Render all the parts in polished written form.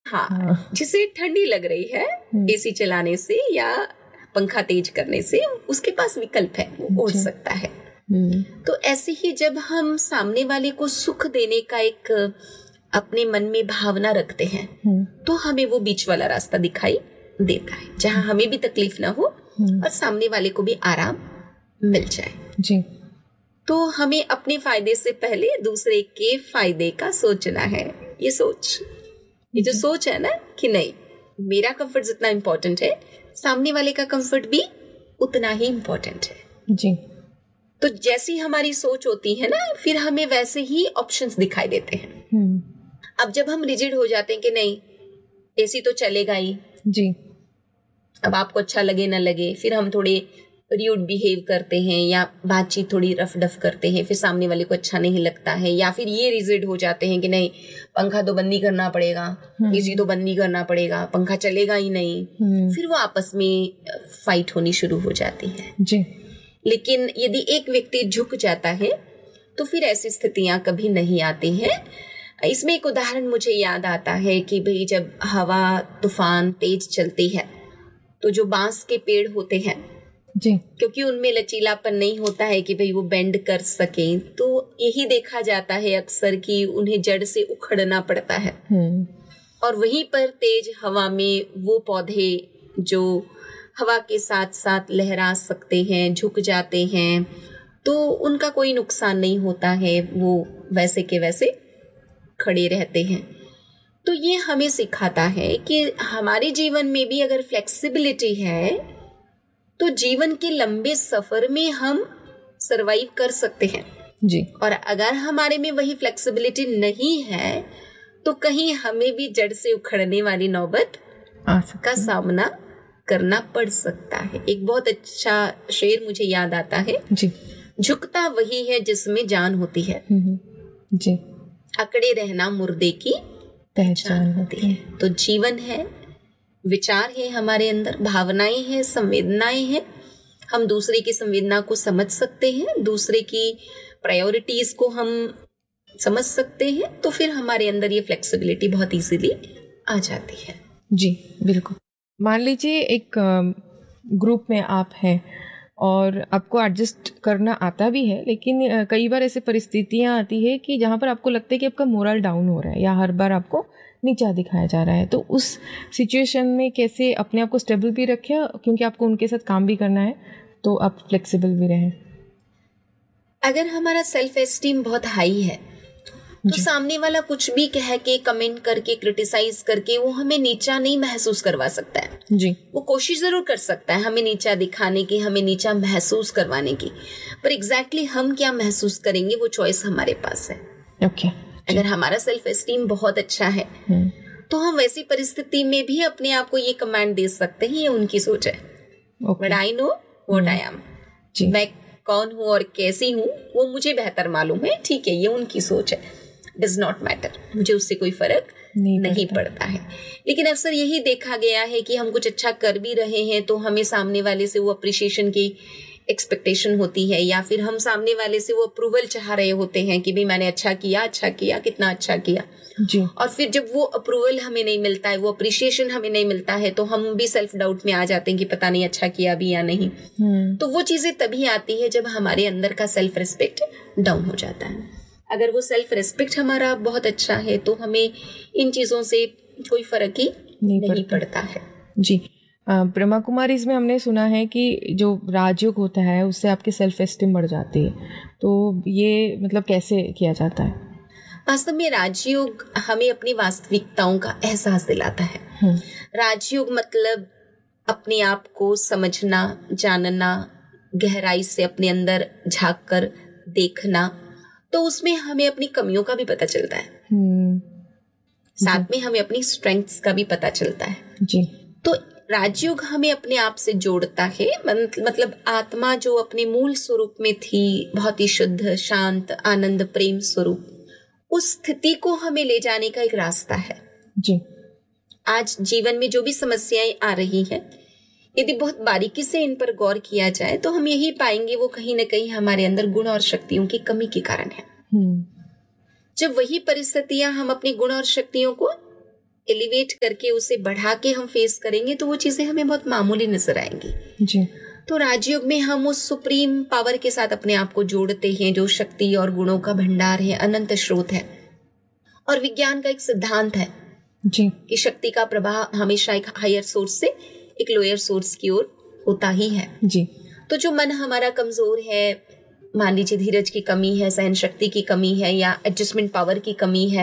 हाँ, जिसे ठंडी लग रही है एसी चलाने से या पंखा तेज करने से, उसके पास विकल्प है, वो ओढ़ सकता है। तो ऐसे ही जब हम सामने वाले को सुख देने का एक अपने मन में भावना रखते हैं तो हमें वो बीच वाला रास्ता दिखाई देता है, जहां हमें भी तकलीफ ना हो और सामने वाले को भी आराम मिल जाए जी। तो हमें अपने फायदे से पहले दूसरे के फायदे का सोचना है। ये जो सोच है ना कि नहीं, मेरा कंफर्ट जितना इम्पोर्टेंट है, सामने वाले का कंफर्ट भी उतना ही इम्पोर्टेंट है जी। तो जैसी हमारी सोच होती है ना, फिर हमें वैसे ही ऑप्शंस दिखाई देते हैं। अब जब हम रिजिड हो जाते हैं कि नहीं एसी तो चलेगा ही जी, अब आपको अच्छा लगे ना लगे, फिर हम थोड़े र्यूड बिहेव करते हैं या बातचीत थोड़ी रफ डफ करते हैं, फिर सामने वाले को अच्छा नहीं लगता है, या फिर ये रिजिड हो जाते हैं कि नहीं पंखा तो बंद ही करना पड़ेगा, एसी तो बंद ही करना पड़ेगा, पंखा चलेगा ही नहीं, फिर वो आपस में फाइट होनी शुरू हो जाती है जी। लेकिन यदि एक व्यक्ति झुक जाता है तो फिर ऐसी स्थितियां कभी नहीं आती हैं। इसमें एक उदाहरण मुझे याद आता है कि भाई जब हवा तूफान तेज चलती है तो जो बांस के पेड़ होते हैं जी, क्योंकि उनमें लचीलापन नहीं होता है कि भाई वो बेंड कर सकें, तो यही देखा जाता है अक्सर कि उन्हें जड़ से उखड़ना पड़ता है। और वहीं पर तेज हवा में वो पौधे जो हवा के साथ साथ लहरा सकते हैं, झुक जाते हैं, तो उनका कोई नुकसान नहीं होता है, वो वैसे के वैसे खड़े रहते हैं। तो ये हमें सिखाता है कि हमारे जीवन में भी अगर फ्लेक्सिबिलिटी है तो जीवन के लंबे सफर में हम सरवाइव कर सकते हैं जी। और अगर हमारे में वही फ्लेक्सिबिलिटी नहीं है तो कहीं हमें भी जड़ से उखड़ने वाली नौबत का सामना करना पड़ सकता है। एक बहुत अच्छा शेर मुझे याद आता है जी, झुकता वही है जिसमें जान होती है, जी, अकड़े रहना मुर्दे की पहचान होती है। तो जीवन है, विचार है हमारे अंदर, भावनाएं हैं, संवेदनाएं हैं, हम दूसरे की संवेदना को समझ सकते हैं, दूसरे की प्रायोरिटीज को हम समझ सकते हैं, तो फिर हमारे अंदर ये फ्लेक्सिबिलिटी बहुत इजीली आ जाती है। जी बिल्कुल। मान लीजिए एक ग्रुप में आप हैं और आपको एडजस्ट करना आता भी है, लेकिन कई बार ऐसी परिस्थितियां आती है कि जहाँ पर आपको लगता है कि आपका मोरल डाउन हो रहा है या हर बार आपको नीचा दिखाया जा रहा है, तो उस सिचुएशन में कैसे अपने आप को स्टेबल भी रखें, क्योंकि आपको उनके साथ काम भी करना है, तो आप फ्लेक्सिबल भी रहें। अगर हमारा सेल्फ एस्टीम बहुत हाई है तो सामने वाला कुछ भी कह के, कमेंट करके, क्रिटिसाइज करके वो हमें नीचा नहीं महसूस करवा सकता है जी। वो कोशिश जरूर कर सकता है हमें नीचा दिखाने की, हमें नीचा महसूस करवाने की, पर एग्जैक्टली हम क्या महसूस करेंगे वो चॉइस हमारे पास है। ओके। अगर हमारा सेल्फ एस्टीम बहुत अच्छा है तो हम वैसी परिस्थिति में भी अपने आप को ये कमांड दे सकते हैं, ये उनकी सोच है, but I know what I am, मैं कौन हूँ और कैसी हूँ वो मुझे बेहतर मालूम है, ठीक है, ये उनकी सोच है, डज नॉट मैटर, मुझे उससे कोई फर्क नहीं पड़ता है। लेकिन अक्सर यही देखा गया है कि हम कुछ अच्छा कर भी रहे हैं तो हमें सामने वाले से वो अप्रिशिएशन की एक्सपेक्टेशन होती है, या फिर हम सामने वाले से वो अप्रूवल चाह रहे होते हैं कि भाई मैंने अच्छा किया, कितना अच्छा किया जी। और फिर जब वो अप्रूवल हमें नहीं मिलता है, वो अप्रिशिएशन हमें नहीं मिलता है, तो हम भी सेल्फ डाउट में आ जाते हैं कि पता नहीं अच्छा किया भी या नहीं। तो वो चीजें तभी आती है जब हमारे अंदर का सेल्फ रिस्पेक्ट डाउन हो जाता है। अगर वो सेल्फ रिस्पेक्ट हमारा बहुत अच्छा है तो हमें इन चीजों से कोई फर्क ही नहीं पड़ता है। जी। ब्रह्मा कुमारीज में हमने सुना है कि जो राजयोग होता है उससे आपकी सेल्फ एस्टीम बढ़ जाती है, तो ये मतलब कैसे किया जाता है? वास्तव में राजयोग हमें अपनी वास्तविकताओं का एहसास दिलाता है। राजयोग मतलब अपने आप को समझना, जानना, गहराई से अपने अंदर झांक कर देखना, तो उसमें हमें अपनी कमियों का भी पता चलता है, साथ में हमें अपनी स्ट्रेंथ्स का भी पता चलता है जी। तो राजयोग हमें अपने आप से जोड़ता है, मतलब आत्मा जो अपने मूल स्वरूप में थी, बहुत ही शुद्ध, शांत, आनंद, प्रेम स्वरूप, उस स्थिति को हमें ले जाने का एक रास्ता है जी। आज जीवन में जो भी समस्याएं आ रही हैं, यदि बहुत बारीकी से इन पर गौर किया जाए तो हम यही पाएंगे वो कहीं ना कहीं हमारे अंदर गुण और शक्तियों की कमी के कारण है। जब वही परिस्थितियां हम अपने गुण और शक्तियों को एलिवेट करके उसे बढ़ा के हम फेस करेंगे तो वो चीजें हमें बहुत मामूली नजर आएंगी जी। तो राजयोग में हम उस सुप्रीम पावर के साथ अपने आप को जोड़ते हैं जो शक्ति और गुणों का भंडार है, अनंत स्रोत है। और विज्ञान का एक सिद्धांत है जी कि शक्ति का प्रवाह हमेशा एक हायर सोर्स से एक लोअर सोर्स की ओर होता ही है जी। तो जो मन हमारा कमजोर है, मान लीजिए धीरज की कमी है, सहन शक्ति की कमी है या एडजस्टमेंट पावर की कमी है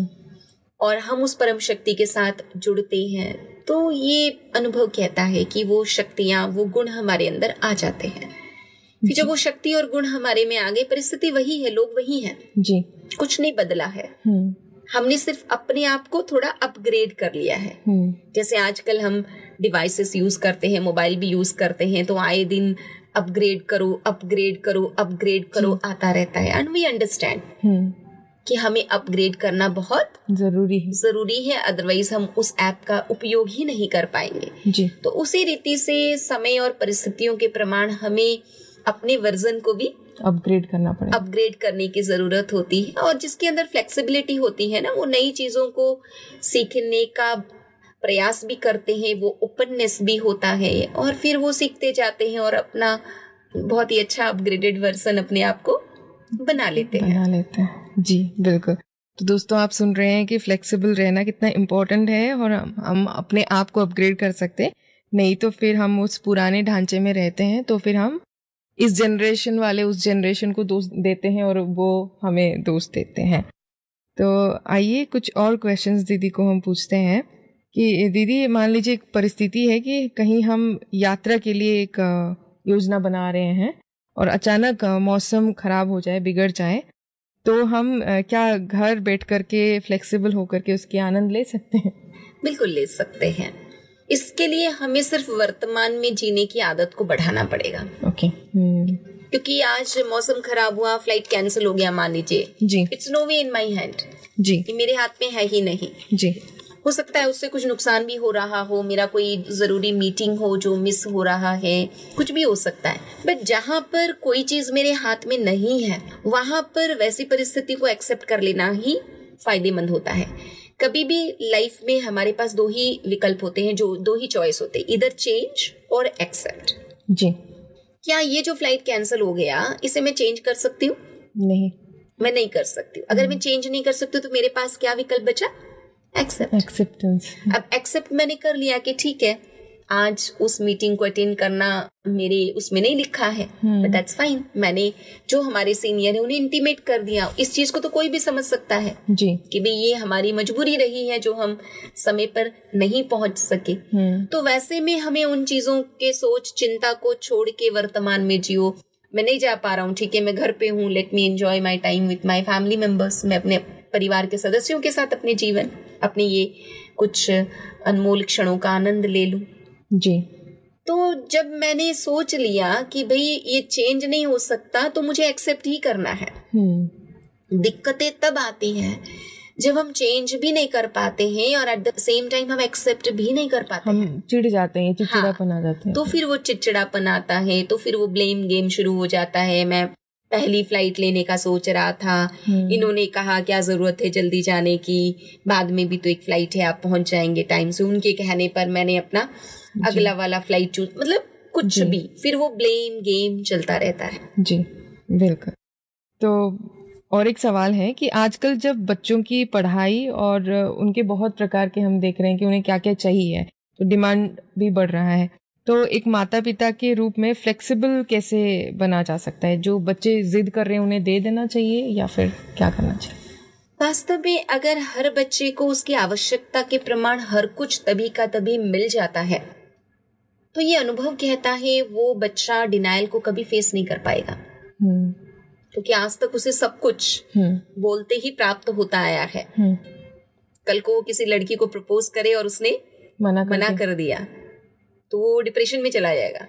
और हम उस परम शक्ति के साथ जुड़ते हैं तो ये अनुभव कहता है कि वो शक्तियां, वो गुण हमारे अंदर आ जाते हैं। फिर जब वो शक्ति और गुण हमारे में आ गए, परिस्थिति वही है, लोग वही हैं जी, कुछ नहीं बदला है। हमने सिर्फ अपने आप को थोड़ा अपग्रेड कर लिया है। जैसे आजकल हम डिवाइसेस यूज करते हैं, मोबाइल भी यूज करते हैं तो आए दिन अपग्रेड करो अपग्रेड करो अपग्रेड करो आता रहता है। एंड वी अंडरस्टैंड कि हमें अपग्रेड करना बहुत जरूरी है, अदरवाइज हम उस ऐप का उपयोग ही नहीं कर पाएंगे जी। तो उसी रीति से समय और परिस्थितियों के प्रमाण हमें अपने वर्जन को भी अपग्रेड करना पड़ेगा, अपग्रेड करने की जरूरत होती है। और जिसके अंदर फ्लेक्सिबिलिटी होती है ना, वो नई चीजों को सीखने का प्रयास भी करते हैं, वो ओपननेस भी होता है और फिर वो सीखते जाते हैं और अपना बहुत ही अच्छा अपग्रेडेड वर्जन अपने आप को बना लेते हैं। जी बिल्कुल। तो दोस्तों आप सुन रहे हैं कि फ्लेक्सिबल रहना कितना इम्पोर्टेंट है और हम अपने आप को अपग्रेड कर सकते हैं, नहीं तो फिर हम उस पुराने ढांचे में रहते हैं तो फिर हम इस जनरेशन वाले उस जनरेशन को दोष देते हैं और वो हमें दोष देते हैं। तो आइए कुछ और क्वेश्चंस दीदी को हम पूछते हैं कि दीदी मान लीजिए एक परिस्थिति है कि कहीं हम यात्रा के लिए एक योजना बना रहे हैं और अचानक मौसम खराब हो जाए, बिगड़ जाए, तो हम क्या घर बैठ करके फ्लेक्सिबल होकर के उसकी आनंद ले सकते हैं? बिल्कुल ले सकते हैं। इसके लिए हमें सिर्फ वर्तमान में जीने की आदत को बढ़ाना पड़ेगा। ओके। क्योंकि आज मौसम खराब हुआ, फ्लाइट कैंसिल हो गया मान लीजिए, जी, it's no way in my hand जी, कि मेरे हाथ में है ही नहीं जी। हो सकता है उससे कुछ नुकसान भी हो रहा हो, मेरा कोई जरूरी मीटिंग हो जो मिस हो रहा है, कुछ भी हो सकता है। बट जहाँ पर कोई चीज मेरे हाथ में नहीं है वहां पर वैसी परिस्थिति को एक्सेप्ट कर लेना ही फायदेमंद होता है। कभी भी लाइफ में हमारे पास दो ही विकल्प होते हैं, जो दो ही चॉइस होते हैं, इधर चेंज और एक्सेप्ट। जी। क्या ये जो फ्लाइट कैंसिल हो गया इसे मैं चेंज कर सकती हूँ? नहीं, मैं नहीं कर सकती हूँ। अगर मैं चेंज नहीं कर सकती तो मेरे पास क्या विकल्प बचा? एक्सेप्टेंस। अब एक्सेप्ट मैंने कर लिया कि ठीक है आज उस मीटिंग को अटेंड करना मेरे उसमें नहीं लिखा है, बट दैट्स फाइन। मैंने जो हमारे सीनियर है उन्हें इंटीमेट कर दिया। इस चीज को तो कोई भी समझ सकता है जी कि भाई ये हमारी मजबूरी रही है जो हम समय पर नहीं पहुंच सके। तो वैसे में हमें उन चीजों के सोच चिंता को छोड़ के वर्तमान में जियो। मैं नहीं जा पा रहा हूँ, ठीक है, मैं घर पे हूँ, let me enjoy my time with my family members. मैं अपने परिवार के सदस्यों के साथ अपने जीवन, अपने ये कुछ अनमोल क्षणों का आनंद ले लूं। जी। तो जब मैंने सोच लिया कि भाई ये चेंज नहीं हो सकता तो मुझे एक्सेप्ट ही करना है। दिक्कतें तब आती हैं जब हम चेंज भी नहीं कर पाते हैं और एट द सेम टाइम हम एक्सेप्ट भी नहीं कर पाते, हम चिढ़ जाते हैं, चिड़चिड़ापन आ जाते हैं। तो फिर वो चिड़चिड़ापन आता है, तो फिर वो ब्लेम गेम शुरू हो जाता है। मैं पहली फ्लाइट लेने का सोच रहा था, इन्होंने कहा क्या जरूरत है जल्दी जाने की, बाद में भी तो एक फ्लाइट है, आप पहुंच जाएंगे टाइम से। उनके कहने पर मैंने अपना अगला वाला फ्लाइट चूज, मतलब कुछ भी, फिर वो ब्लेम गेम चलता रहता है। जी बिल्कुल। तो और एक सवाल है कि आजकल जब बच्चों की पढ़ाई और उनके बहुत प्रकार के हम देख रहे हैं कि उन्हें क्या क्या चाहिए, तो डिमांड भी बढ़ रहा है, तो एक माता पिता के रूप में फ्लेक्सिबल कैसे बना जा सकता है? जो बच्चे जिद कर रहे हैं उन्हें दे देना चाहिए या फिर क्या करना चाहिए? वास्तव में अगर हर बच्चे को उसकी आवश्यकता के प्रमाण हर कुछ तभी का तभी मिल जाता है तो ये अनुभव कहता है वो बच्चा डिनायल को कभी फेस नहीं कर पाएगा। क्योंकि आज तक उसे सब कुछ बोलते ही प्राप्त होता आया है। कल को वो किसी लड़की को प्रपोज करे और उसने मना कर दिया तो वो डिप्रेशन में चला जाएगा।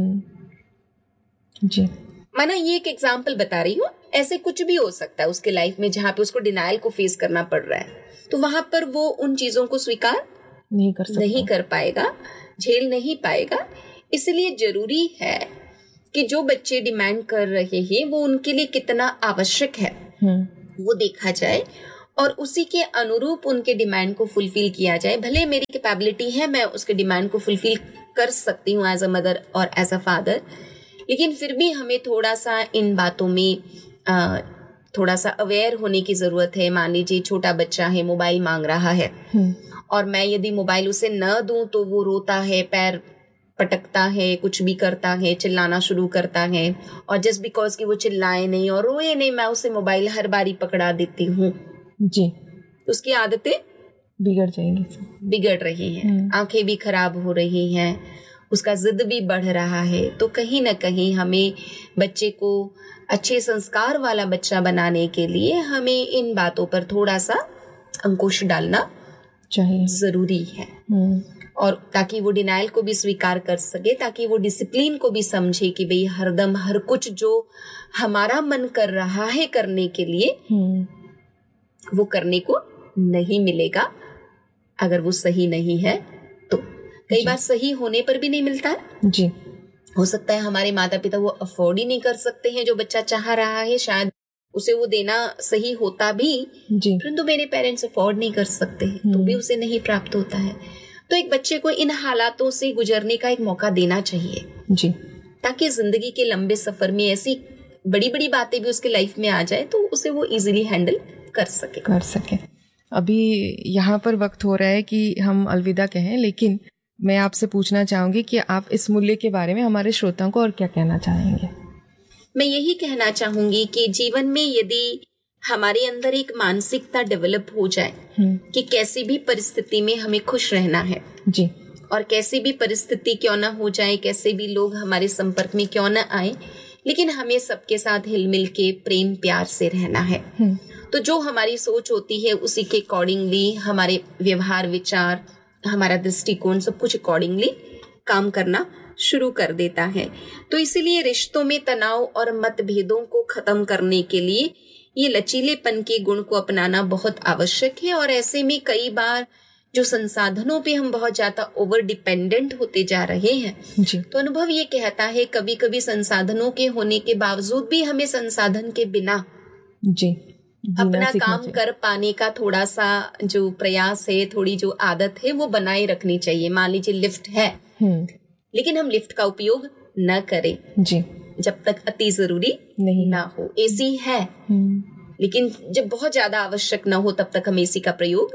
जी। माना ये एक एग्जाम्पल बता रही हूँ, ऐसे कुछ भी हो सकता है उसके लाइफ में जहाँ पे उसको डिनायल को फेस करना पड़ रहा है, तो वहां पर वो उन चीजों को स्वीकार नहीं कर पाएगा, झेल नहीं पाएगा। इसलिए जरूरी है कि जो बच्चे डिमांड कर रहे हैं वो उनके लिए कितना आवश्यक है वो देखा जाए और उसी के अनुरूप उनके डिमांड को फुलफिल किया जाए। भले मेरी कैपेबिलिटी है, मैं उसके डिमांड को फुलफिल कर सकती हूँ एज अ मदर और एज अ फादर, लेकिन फिर भी हमें थोड़ा सा इन बातों में थोड़ा सा अवेयर होने की जरूरत है। मान लीजिए छोटा बच्चा है, मोबाइल मांग रहा है और मैं यदि मोबाइल उसे न दूं तो वो रोता है, पैर पटकता है, कुछ भी करता है, चिल्लाना शुरू करता है, और जस्ट बिकॉज कि वो चिल्लाए नहीं और रोए नहीं, मैं उसे मोबाइल हर बारी पकड़ा देती हूँ जी, उसकी आदतें बिगड़ जाएंगी, बिगड़ रही हैं, आंखें भी खराब हो रही हैं, उसका जिद भी बढ़ रहा है। तो कहीं ना कहीं हमें बच्चे को अच्छे संस्कार वाला बच्चा बनाने के लिए हमें इन बातों पर थोड़ा सा अंकुश डालना चाहिए, जरूरी है, और ताकि वो डिनाइल को भी स्वीकार कर सके, ताकि वो डिसिप्लिन को भी समझे कि भाई हरदम हर कुछ जो हमारा मन कर रहा है करने के लिए वो करने को नहीं मिलेगा अगर वो सही नहीं है तो। कई बार सही होने पर भी नहीं मिलता है जी। हो सकता है हमारे माता पिता वो अफोर्ड ही नहीं कर सकते हैं जो बच्चा चाह रहा है, शायद उसे वो देना सही होता भी, परंतु मेरे पेरेंट्स अफोर्ड नहीं कर सकते हैं तो भी उसे नहीं प्राप्त होता है। तो एक बच्चे को इन हालातों से गुजरने का एक मौका देना चाहिए जी, ताकि जिंदगी के लंबे सफर में ऐसी बड़ी बड़ी बातें भी उसके लाइफ में आ जाए तो उसे वो इजीली हैंडल कर सके। अभी यहाँ पर वक्त हो रहा है कि हम अलविदा कहें, लेकिन मैं आपसे पूछना चाहूंगी कि आप इस मूल्य के बारे में हमारे श्रोताओं को और क्या कहना चाहेंगे? मैं यही कहना चाहूंगी कि जीवन में यदि हमारे अंदर एक मानसिकता डेवलप हो जाए कि कैसी भी परिस्थिति में हमें खुश रहना है जी, और कैसी भी परिस्थिति क्यों ना हो जाए, कैसे भी लोग हमारे संपर्क में क्यों ना आए, लेकिन हमें सबके साथ हिलमिल के प्रेम प्यार से रहना है। तो जो हमारी सोच होती है उसी के अकॉर्डिंगली हमारे व्यवहार, विचार, हमारा दृष्टिकोण सब कुछ अकॉर्डिंगली काम करना शुरू कर देता है। तो इसीलिए रिश्तों में तनाव और मतभेदों को खत्म करने के लिए ये लचीलेपन के गुण को अपनाना बहुत आवश्यक है। और ऐसे में कई बार जो संसाधनों पे हम बहुत ज्यादा ओवर डिपेंडेंट होते जा रहे हैं जी, तो अनुभव ये कहता है कभी कभी संसाधनों के होने के बावजूद भी हमें संसाधन के बिना जी अपना काम कर पाने का थोड़ा सा जो प्रयास है, थोड़ी जो आदत है वो बनाए रखनी चाहिए। मान लीजिए लिफ्ट है लेकिन हम लिफ्ट का उपयोग न करें जी, जब तक अति जरूरी नहीं ना हो। एसी है लेकिन जब बहुत ज्यादा आवश्यक ना हो तब तक हम एसी का प्रयोग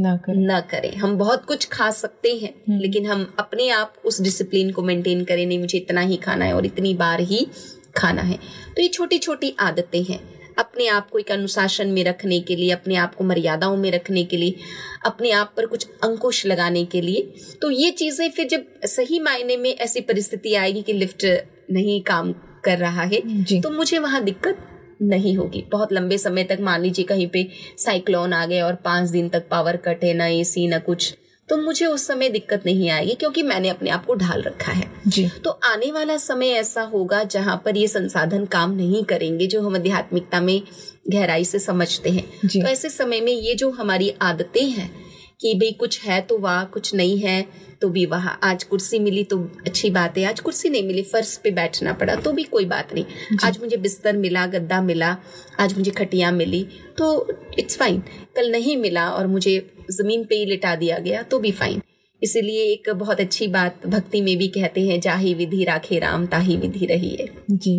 न करें। हम बहुत कुछ खा सकते हैं लेकिन हम अपने आप उस डिसिप्लिन को मेंटेन करें, नहीं मुझे इतना ही खाना है और इतनी बार ही खाना है। तो ये छोटी छोटी आदतें हैं अपने आप को एक अनुशासन में रखने के लिए, अपने आप को मर्यादाओं में रखने के लिए, अपने आप पर कुछ अंकुश लगाने के लिए। तो ये चीजें फिर जब सही मायने में ऐसी परिस्थिति आएगी कि लिफ्ट नहीं काम कर रहा है तो मुझे वहां दिक्कत नहीं होगी। बहुत लंबे समय तक मान लीजिए कहीं पे साइक्लोन आ गए और 5 दिन तक पावर कट है, ना एसी ना कुछ, तो मुझे उस समय दिक्कत नहीं आएगी क्योंकि मैंने अपने आप को ढाल रखा है जी। तो आने वाला समय ऐसा होगा जहां पर ये संसाधन काम नहीं करेंगे जो हम आध्यात्मिकता में गहराई से समझते हैं। तो ऐसे समय में ये जो हमारी आदतें हैं कि भाई कुछ है तो वाह, कुछ नहीं है तो भी वाह, आज कुर्सी मिली तो अच्छी बात है, आज कुर्सी नहीं मिली फर्श पे बैठना पड़ा तो भी कोई बात नहीं, आज मुझे बिस्तर मिला, गद्दा मिला, आज मुझे खटिया मिली तो इट्स फाइन, कल नहीं मिला और मुझे जमीन पे ही लिटा दिया गया तो भी फाइन। इसीलिए एक बहुत अच्छी बात भक्ति में भी कहते हैं, जाहि विधि राखे राम ताहि विधि रही है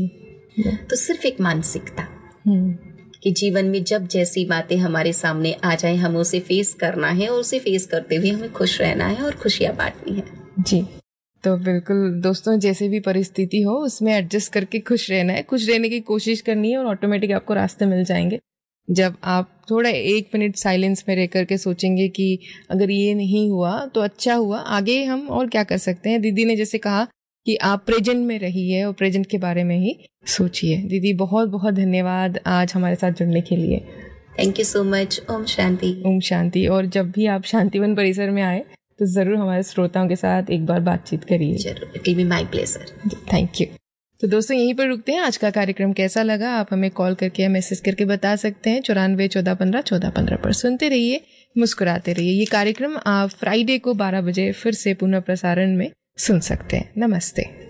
जी। तो सिर्फ एक मानसिकता कि जीवन में जब जैसी बातें हमारे सामने आ जाए हमें उसे फेस करना है और उसे फेस करते हुए हमें खुश रहना है और खुशियां बांटनी है जी। तो बिल्कुल दोस्तों, जैसे भी परिस्थिति हो उसमें एडजस्ट करके खुश रहना है, खुश रहने की कोशिश करनी है और ऑटोमेटिक आपको रास्ते मिल जाएंगे। जब आप थोड़ा 1 मिनट साइलेंस में रह करके सोचेंगे कि अगर ये नहीं हुआ तो अच्छा हुआ, आगे हम और क्या कर सकते हैं। दीदी ने जैसे कहा कि आप प्रेजेंट में रहिए और प्रेजेंट के बारे में ही सोचिए। दीदी बहुत बहुत धन्यवाद आज हमारे साथ जुड़ने के लिए। Thank you so much. Om Shanti. Om Shanti. और जब भी आप शांतिवन परिसर में आए तो ज़रूर हमारे श्रोताओं के साथ एक बार बातचीत करिए। जरूर, it will be my pleasure. Thank you. तो दोस्तों यहीं पर रुकते हैं। आज का कार्यक्रम कैसा लगा आप हमें कॉल करके या मैसेज करके बता सकते हैं 94 14 15 14 15 पर। सुनते रहिए, मुस्कुराते रहिए। ये कार्यक्रम आप फ्राइडे को 12 बजे फिर से पुनः प्रसारण में सुन सकते हैं। नमस्ते।